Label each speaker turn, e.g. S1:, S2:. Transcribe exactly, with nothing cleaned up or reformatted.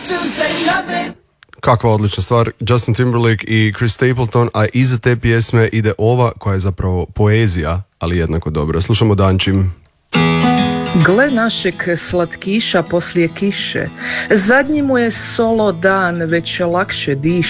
S1: Kakva odlična stvar, Justin Timberlake i Chris Stapleton, a iza te pjesme ide ova koja je zapravo poezija, ali jednako dobra. Slušamo Dančim.
S2: Gle našeg slatkiša poslije kiše, zadnji mu je solo dan, već lakše diše.